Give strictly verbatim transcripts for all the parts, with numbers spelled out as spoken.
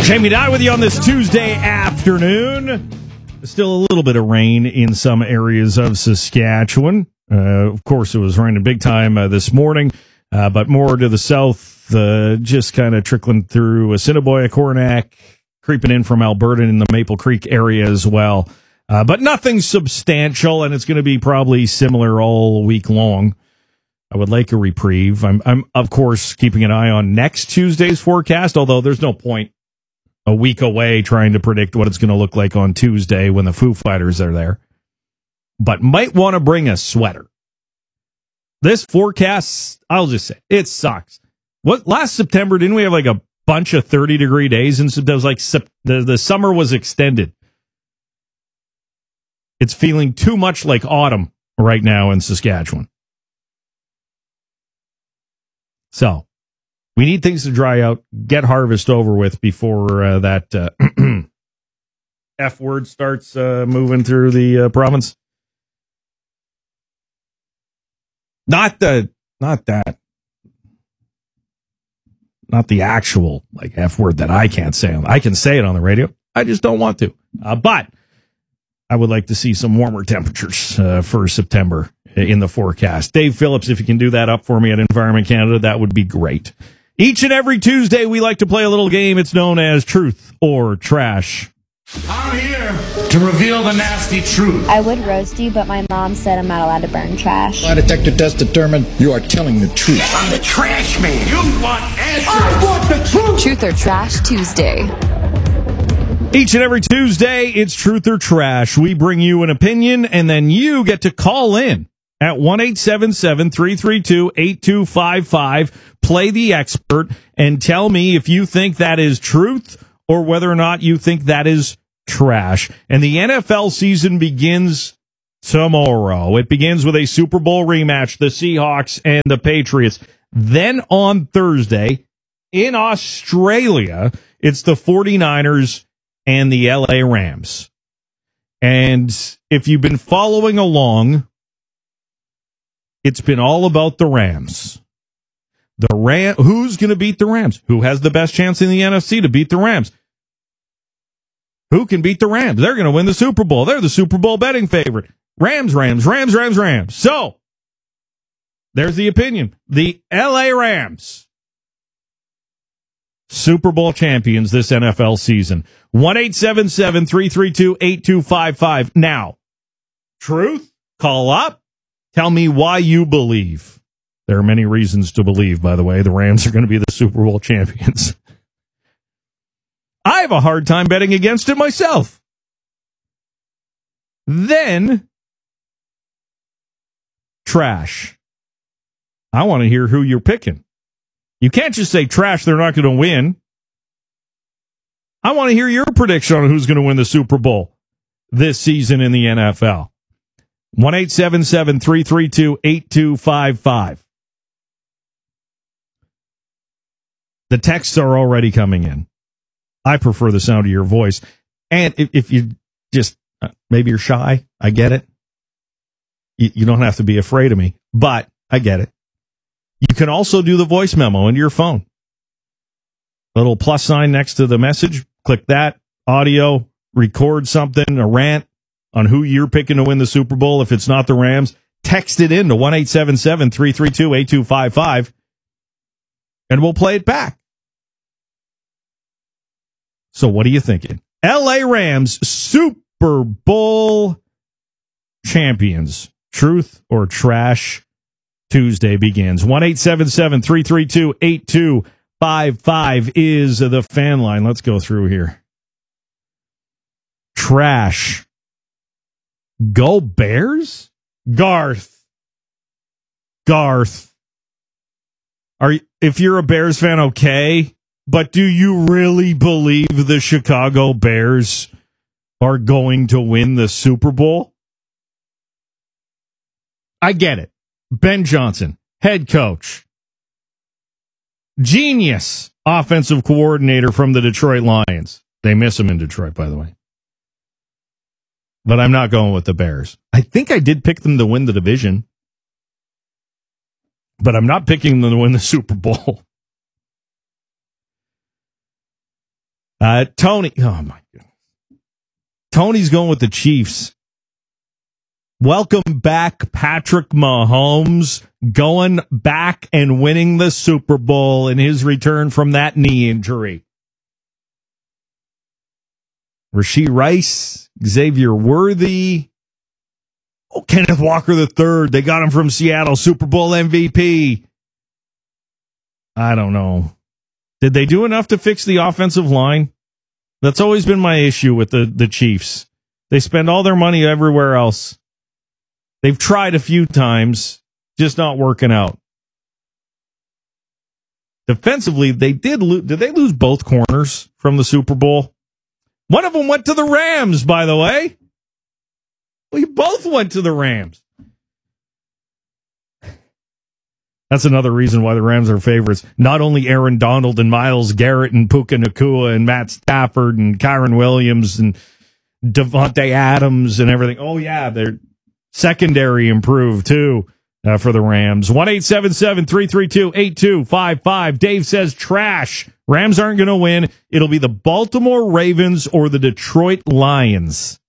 Jamie Dye with you on this Tuesday afternoon. Still a little bit of rain in some areas of Saskatchewan. Uh, of course, it was raining big time uh, this morning, uh, but more to the south, uh, just kind of trickling through Assiniboia, Coronach, creeping in from Alberta in the Maple Creek area as well. Uh, but nothing substantial, and it's going to be probably similar all week long. I would like a reprieve. I'm, I'm, of course, keeping an eye on next Tuesday's forecast, although there's no point a week away trying to predict what it's going to look like on Tuesday when the Foo Fighters are there. But might want to bring a sweater. This forecast, I'll just say, it sucks. What last September, didn't we have like a bunch of thirty-degree days? And so there was like the, the summer was extended. It's feeling too much like autumn right now in Saskatchewan. So, we need things to dry out, get harvest over with before uh, that uh, F word starts uh, moving through the uh, province. Not the, not that, not the actual like F word that I can't say. I can say it on the radio. I just don't want to. Uh, but I would like to see some warmer temperatures uh, for September in the forecast. Dave Phillips, if you can do that up for me at Environment Canada, that would be great. Each and every Tuesday, we like to play a little game. It's known as Truth or Trash. I'm here to reveal the nasty truth. I would roast you, but my mom said I'm not allowed to burn trash. Lie detector test determined you are telling the truth. I'm the trash man. You want answers. I want the truth. Truth or Trash Tuesday. Each and every Tuesday, it's Truth or Trash. We bring you an opinion, and then you get to call in at one eight seven seven, three three two, eight two five five. Play the expert and tell me if you think that is truth or whether or not you think that is trash. And the N F L season begins tomorrow. It begins with a Super Bowl rematch, the Seahawks and the Patriots. Then on Thursday, in Australia, it's the 49ers and the L A Rams. And if you've been following along, it's been all about the Rams. The Ram, who's going to beat the Rams? Who has the best chance in the N F C to beat the Rams? Who can beat the Rams? They're going to win the Super Bowl. They're the Super Bowl betting favorite. Rams, Rams, Rams, Rams, Rams. So, there's the opinion. The L A Rams, Super Bowl champions this N F L season. one eight seven seven, three three two, eight two five five. Now, truth? Call up. Tell me why you believe. There are many reasons to believe, by the way, the Rams are going to be the Super Bowl champions. I have a hard time betting against it myself. Then, trash. I want to hear who you're picking. You can't just say trash, they're not going to win. I want to hear your prediction on who's going to win the Super Bowl this season in the N F L. one eight seven seven, three three two, eight two five five. The texts are already coming in. I prefer the sound of your voice. And if, if you just, uh, maybe you're shy, I get it. You, you don't have to be afraid of me, but I get it. You can also do the voice memo into your phone. Little plus sign next to the message. Click that. Audio. Record something, a rant on who you're picking to win the Super Bowl. If it's not the Rams, text it in to one eight seven seven, three three two, eight two five five. And we'll play it back. So what are you thinking? L A Rams, Super Bowl champions. Truth or trash? Tuesday begins. one eight seven seven, three three two, eight two five five is the fan line. Let's go through here. Trash. Go Bears? Garth. Garth. Are you, if you're a Bears fan, okay, but do you really believe the Chicago Bears are going to win the Super Bowl? I get it. Ben Johnson, head coach. Genius offensive coordinator from the Detroit Lions. They miss him in Detroit, by the way. But I'm not going with the Bears. I think I did pick them to win the division. But I'm not picking them to win the Super Bowl. Uh, Tony, oh my goodness. Tony's going with the Chiefs. Welcome back, Patrick Mahomes, going back and winning the Super Bowl in his return from that knee injury. Rashee Rice, Xavier Worthy, oh, Kenneth Walker the third. They got him from Seattle, Super Bowl M V P. I don't know. Did they do enough to fix the offensive line? That's always been my issue with the, the Chiefs. They spend all their money everywhere else. They've tried a few times, just not working out. Defensively, they did lose. Did they lose both corners from the Super Bowl? One of them went to the Rams, by the way. We both went to the Rams. That's another reason why the Rams are favorites. Not only Aaron Donald and Myles Garrett and Puka Nacua and Matt Stafford and Kyron Williams and Devontae Adams and everything. Oh, yeah, their secondary improved, too, uh, for the Rams. one eight seven seven, three three two, eight two five five. Dave says trash. Rams aren't going to win. It'll be the Baltimore Ravens or the Detroit Lions.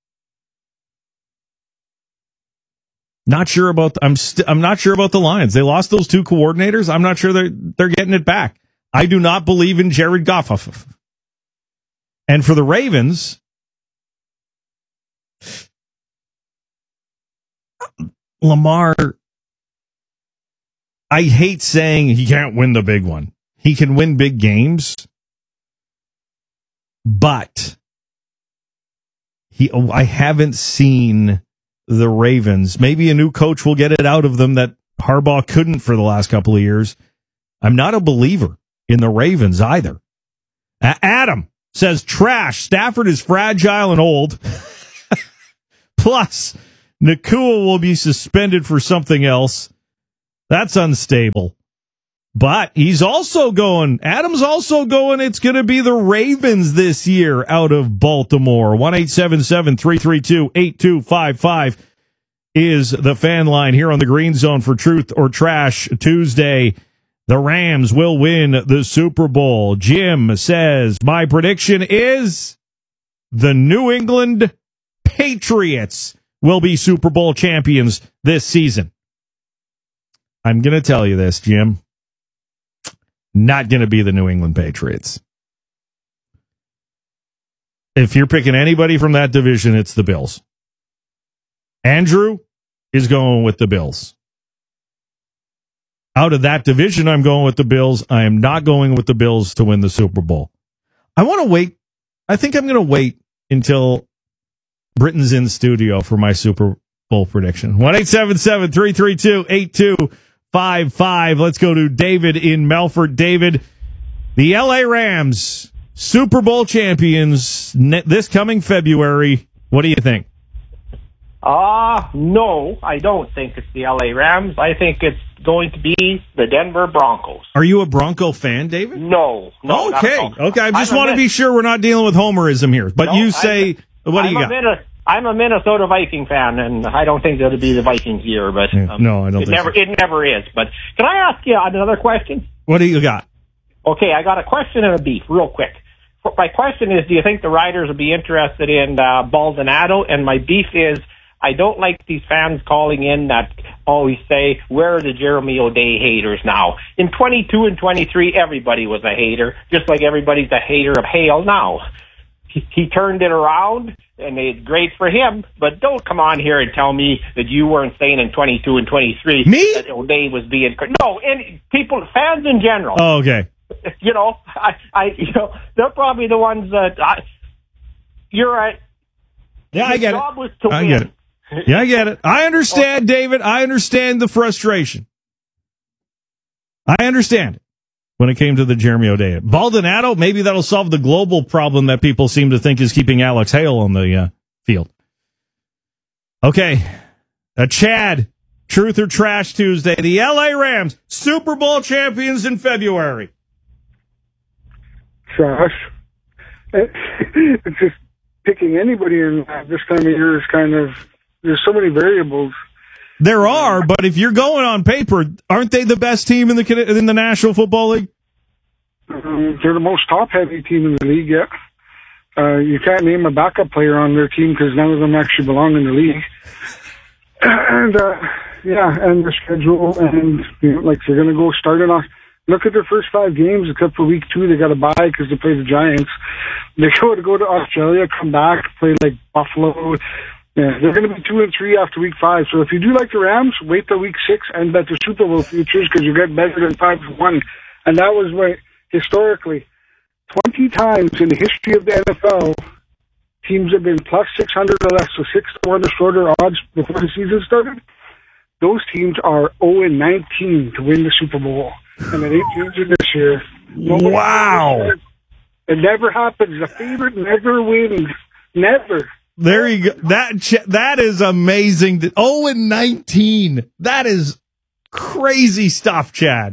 Not sure about. I'm. St- I'm not sure about the Lions. They lost those two coordinators. I'm not sure they're they're getting it back. I do not believe in Jared Goff. And for the Ravens, Lamar. I hate saying he can't win the big one. He can win big games, but he. I haven't seen the Ravens. Maybe a new coach will get it out of them that Harbaugh couldn't for the last couple of years. I'm not a believer in the Ravens either. Uh, Adam says trash. Stafford is fragile and old. Plus, Nacua will be suspended for something else. That's unstable. But he's also going, Adam's also going, it's going to be the Ravens this year out of Baltimore. one eight seven seven, three three two, eight two five five is the fan line here on the Green Zone for Truth or Trash Tuesday. The Rams will win the Super Bowl. Jim says, my prediction is the New England Patriots will be Super Bowl champions this season. I'm going to tell you this, Jim. Not going to be the New England Patriots. If you're picking anybody from that division, it's the Bills. Andrew is going with the Bills. Out of that division, I'm going with the Bills. I am not going with the Bills to win the Super Bowl. I want to wait. I think I'm going to wait until Britain's in studio for my Super Bowl prediction. one eight seven seven, three three two, eight two five five. Let's go to David in Melfort. David, the L A Rams, Super Bowl champions this coming February. What do you think? Uh, no, I don't think it's the L A Rams. I think it's going to be the Denver Broncos. Are you a Bronco fan, David? No. no okay. Okay. I just want to be sure we're not dealing with homerism here. But no, you say, I'm, what do I'm you got? Minnesota, I'm a Minnesota Viking fan, and I don't think it'll be the Vikings here. But um, no, I don't it think never, so. It never is. But can I ask you another question? What do you got? Okay, I got a question and a beef, real quick. My question is, do you think the Riders will be interested in uh, Baldonado? And my beef is, I don't like these fans calling in that always say, where are the Jeremy O'Day haters now? In twenty-two and twenty-three, everybody was a hater, just like everybody's a hater of Hale now. He, he turned it around, and it's great for him, but don't come on here and tell me that you weren't saying in twenty-two and twenty-three me? that O'Day was being... No, and people, fans in general. Oh, okay. You know, I, I, you know, they're probably the ones that... I, you're right. Yeah, I get it. Job was to I win. get it. Yeah, I get it. I understand, David. I understand the frustration. I understand it when it came to the Jeremy O'Day. Baldonado, maybe that'll solve the global problem that people seem to think is keeping Alex Hale on the uh, field. Okay. A Chad, Truth or Trash Tuesday. The L A Rams, Super Bowl champions in February. Trash. It's just picking anybody in this time of year is kind of... There's so many variables. There are, but if you're going on paper, aren't they the best team in the in the National Football League? Um, they're the most top-heavy team in the league, yeah. Uh, you can't name a backup player on their team because none of them actually belong in the league. And, uh, yeah, and the schedule, and, you know, like, they're going to go starting off. Look at their first five games, except for week two, they got to bye because they play the Giants. They go to go to Australia, come back, play like Buffalo. Yeah, they're going to be two and three after week five. So if you do like the Rams, wait till week six and bet the Super Bowl futures because you get better than five to one. And that was what, historically, twenty times in the history of the N F L, teams have been plus six hundred or less, so six to one or shorter odds before the season started. Those teams are oh and nineteen to win the Super Bowl. And it ain't changing this year. Nobody wow. It never happens. The favorite never wins. Never. There you go. That that is amazing. oh and nineteen. That is crazy stuff, Chad.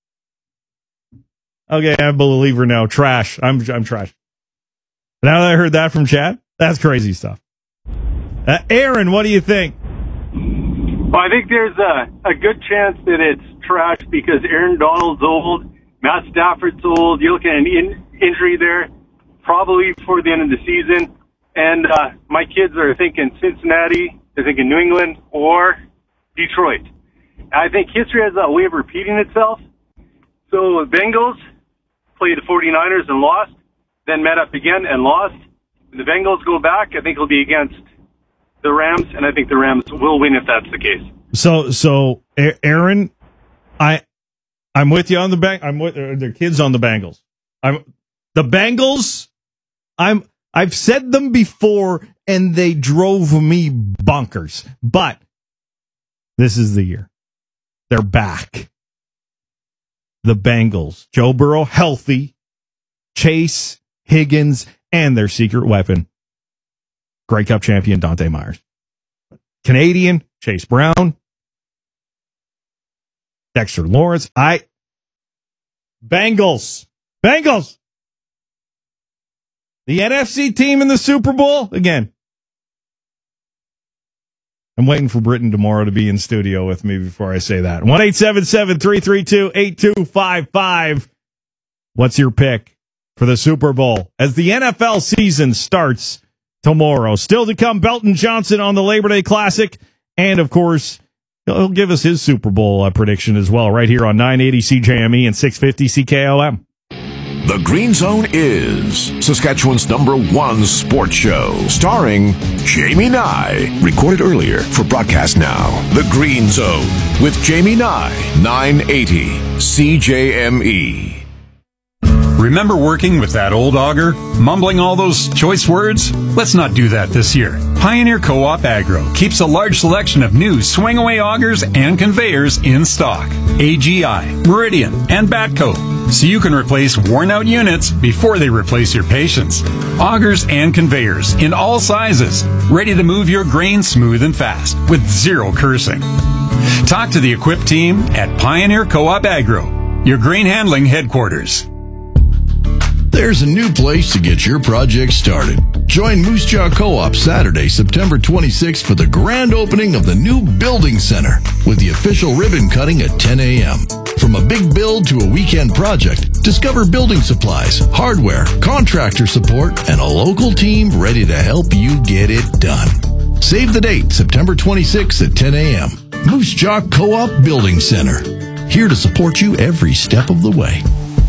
Okay, I'm a believer now. Trash. I'm I'm trash. Now that I heard that from Chad, that's crazy stuff. Uh, Aaron, what do you think? Well, I think there's a, a good chance that it's trash because Aaron Donald's old, Matt Stafford's old. You're looking at an in, injury there, probably before the end of the season. And uh, my kids are thinking Cincinnati, they're thinking New England, or Detroit. I think history has a way of repeating itself. So the Bengals played the forty-niners and lost, then met up again and lost. When the Bengals go back, I think it'll be against the Rams, and I think the Rams will win if that's the case. So, so Aaron, I, I'm with you on the bang. I'm with their kids on the Bengals. I'm the Bengals. I'm. I've said them before, and they drove me bonkers. But this is the year. They're back. The Bengals. Joe Burrow healthy. Chase, Higgins, and their secret weapon, Grey Cup champion Dante Myers. Canadian, Chase Brown. Dexter Lawrence. I. Bengals. Bengals. The N F C team in the Super Bowl? Again. I'm waiting for Britton tomorrow to be in studio with me before I say that. one eight seven seven, three three two, eight two five five. What's your pick for the Super Bowl as the N F L season starts tomorrow? Still to come, Belton Johnson on the Labor Day Classic. And, of course, he'll give us his Super Bowl uh, prediction as well right here on nine eighty C J M E and six fifty C K O M. The Green Zone is Saskatchewan's number one sports show, starring Jamie Nye. Recorded earlier for broadcast now. The Green Zone with Jamie Nye, nine eighty C J M E. Remember working with that old auger? Mumbling all those choice words? Let's not do that this year. Pioneer Co-op Agro keeps a large selection of new swing-away augers and conveyors in stock. A G I, Meridian, and Batco. So you can replace worn-out units before they replace your patience. Augers and conveyors in all sizes, ready to move your grain smooth and fast with zero cursing. Talk to the equipped team at Pioneer Co-op Agro, your grain handling headquarters. There's a new place to get your project started. Join Moose Jaw Co-op Saturday, September twenty-sixth for the grand opening of the new Building Center with the official ribbon cutting at ten a.m. From a big build to a weekend project, discover building supplies, hardware, contractor support, and a local team ready to help you get it done. Save the date, September twenty-sixth at ten a.m. Moose Jaw Co-op Building Center. Here to support you every step of the way.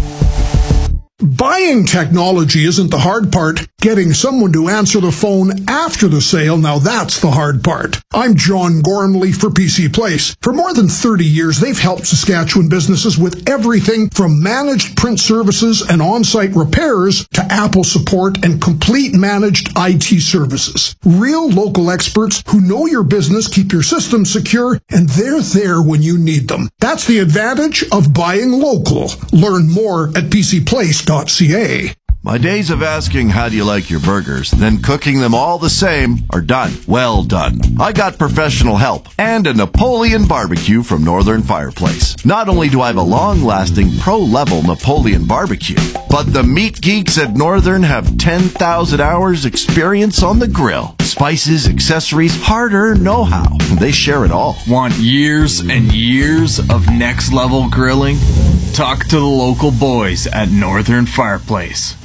Buying technology isn't the hard part. Getting someone to answer the phone after the sale, now that's the hard part. I'm John Gormley for P C Place. For more than thirty years, they've helped Saskatchewan businesses with everything from managed print services and on-site repairs to Apple support and complete managed I T services. Real local experts who know your business, keep your systems secure, and they're there when you need them. That's the advantage of buying local. Learn more at p c place dot c a. My days of asking how do you like your burgers, then cooking them all the same, are done. Well done. I got professional help and a Napoleon barbecue from Northern Fireplace. Not only do I have a long-lasting pro-level Napoleon barbecue, but the meat geeks at Northern have ten thousand hours experience on the grill. Spices, accessories, hard-earned know-how. They share it all. Want years and years of next-level grilling? Talk to the local boys at Northern Fireplace.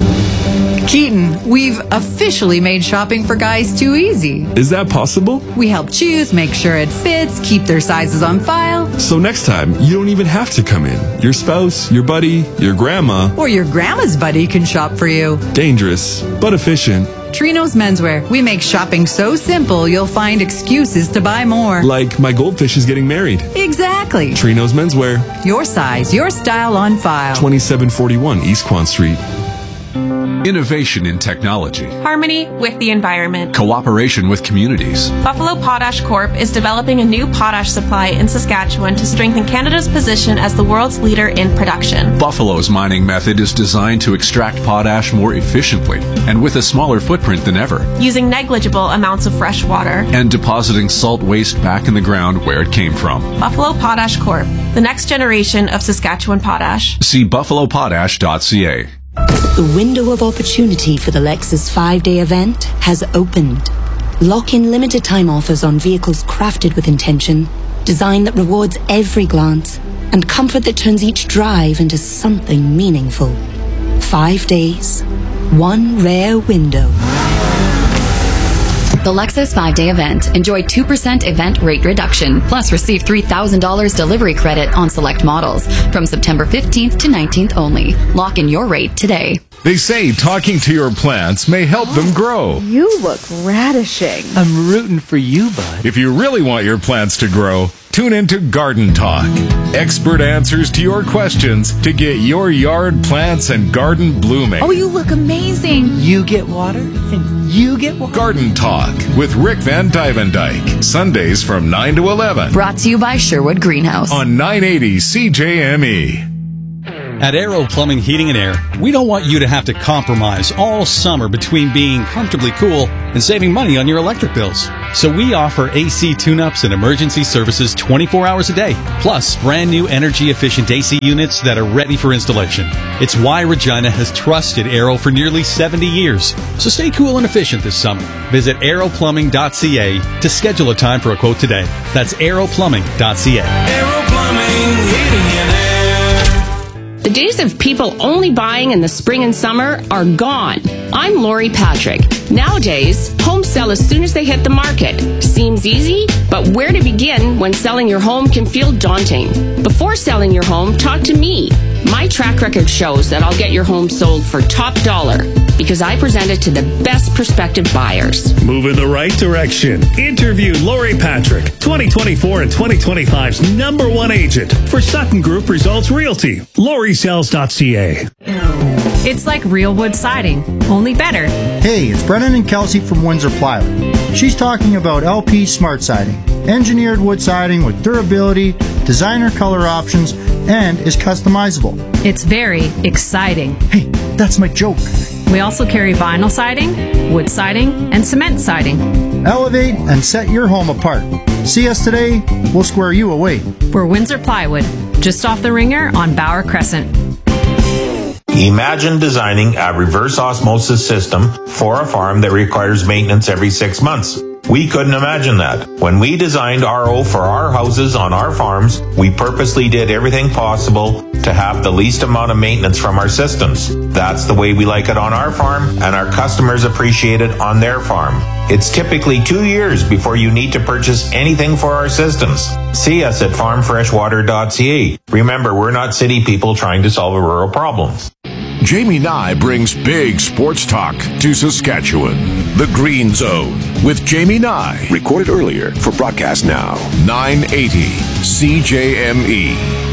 Keaton, we've officially made shopping for guys too easy. Is that possible? We help choose, make sure it fits, keep their sizes on file. So next time, you don't even have to come in. Your spouse, your buddy, your grandma, or your grandma's buddy can shop for you. Dangerous, but efficient. Trinos Menswear. We make shopping so simple, you'll find excuses to buy more. Like my goldfish is getting married. Exactly. Trinos Menswear. Your size, your style on file. twenty-seven forty-one East Quan Street. Innovation in technology. Harmony with the environment. Cooperation with communities. Buffalo Potash Corp is developing a new potash supply in Saskatchewan to strengthen Canada's position as the world's leader in production. Buffalo's mining method is designed to extract potash more efficiently and with a smaller footprint than ever. Using negligible amounts of fresh water. And depositing salt waste back in the ground where it came from. Buffalo Potash Corp, the next generation of Saskatchewan potash. See buffalo potash dot c a. The window of opportunity for the Lexus five-day event has opened. Lock in limited time offers on vehicles crafted with intention, design that rewards every glance, and comfort that turns each drive into something meaningful. Five days, one rare window. The Lexus five-day event. Enjoy two percent event rate reduction, plus receive three thousand dollars delivery credit on select models from September fifteenth to nineteenth only. Lock in your rate today. They say talking to your plants may help them grow. You look radishing. I'm rooting for you, bud. If you really want your plants to grow, tune into Garden Talk. Expert answers to your questions to get your yard plants and garden blooming. Oh, you look amazing. You get water and you get water. Garden Talk with Rick Van Dyke. Sundays from nine to eleven. Brought to you by Sherwood Greenhouse. On nine eighty C J M E. At Aero Plumbing, Heating and Air, we don't want you to have to compromise all summer between being comfortably cool and saving money on your electric bills. So we offer A C tune-ups and emergency services twenty-four hours a day, plus brand new energy-efficient A C units that are ready for installation. It's why Regina has trusted Aero for nearly seventy years. So stay cool and efficient this summer. Visit aero plumbing dot c a to schedule a time for a quote today. That's aero plumbing dot c a. Aero Plumbing, Heating and Air. The days of people only buying in the spring and summer are gone. I'm Lori Patrick. Nowadays, homes sell as soon as they hit the market. Seems easy, but where to begin when selling your home can feel daunting? Before selling your home, talk to me. My track record shows that I'll get your home sold for top dollar because I present it to the best prospective buyers. Move in the right direction. Interview Lori Patrick, twenty twenty-four and twenty twenty-five's number one agent for Sutton Group Results Realty. Lori Sells dot c a. It's like real wood siding, only better. Hey, it's Brennan and Kelsey from Windsor Plywood. She's talking about L P Smart Siding. Engineered wood siding with durability, designer color options, and is customizable. It's very exciting. Hey, that's my joke. We also carry vinyl siding, wood siding, and cement siding. Elevate and set your home apart. See us today, we'll square you away. We're Windsor Plywood, just off the Ringer on Bauer Crescent. Imagine designing a reverse osmosis system for a farm that requires maintenance every six months. We couldn't imagine that. When we designed R O for our houses on our farms, we purposely did everything possible to have the least amount of maintenance from our systems. That's the way we like it on our farm, and our customers appreciate it on their farm. It's typically two years before you need to purchase anything for our systems. See us at farm fresh water dot c a. Remember, we're not city people trying to solve a rural problem. Jamie Nye brings big sports talk to Saskatchewan. The Green Zone with Jamie Nye. Recorded earlier for broadcast now. nine eighty C J M E.